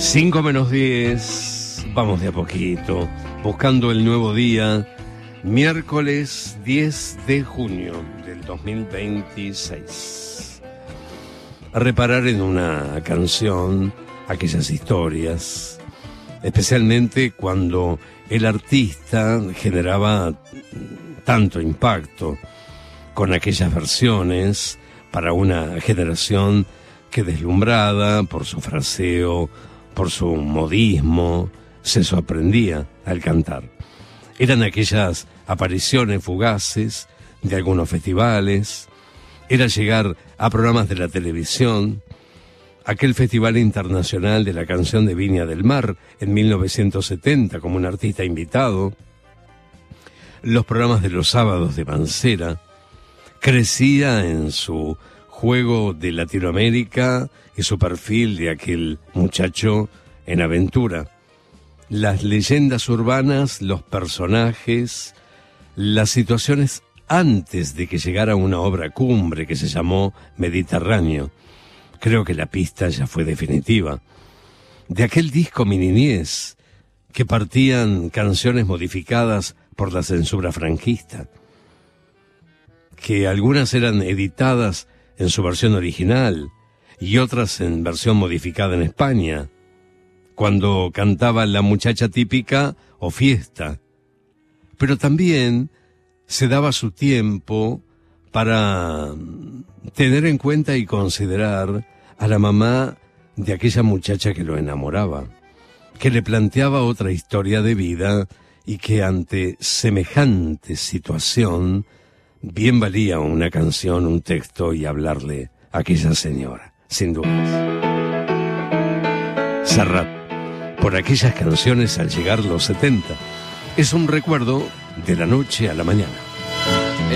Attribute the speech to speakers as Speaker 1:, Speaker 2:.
Speaker 1: 5:10, vamos de a poquito, buscando el nuevo día, miércoles 10 de junio del 2026. A reparar en una canción, aquellas historias, especialmente cuando el artista generaba tanto impacto con aquellas versiones para una generación que, deslumbrada por su fraseo, por su modismo, se sorprendía al cantar. Eran aquellas apariciones fugaces de algunos festivales, era llegar a programas de la televisión, aquel Festival Internacional de la Canción de Viña del Mar en 1970 como un artista invitado, los programas de los sábados de Mancera. Crecía en su juego de Latinoamérica y su perfil de aquel muchacho en aventura. Las leyendas urbanas, los personajes, las situaciones antes de que llegara una obra cumbre que se llamó Mediterráneo. Creo que la pista ya fue definitiva. De aquel disco Mi Niñez, que partían canciones modificadas por la censura franquista, que algunas eran editadas en su versión original y otras en versión modificada en España, cuando cantaba La Muchacha Típica o Fiesta. Pero también se daba su tiempo para tener en cuenta y considerar a la mamá de aquella muchacha que lo enamoraba, que le planteaba otra historia de vida y que ante semejante situación bien valía una canción, un texto y hablarle a aquella señora, sin dudas. Serrat, por aquellas canciones al llegar los 70, es un recuerdo de la noche a la mañana.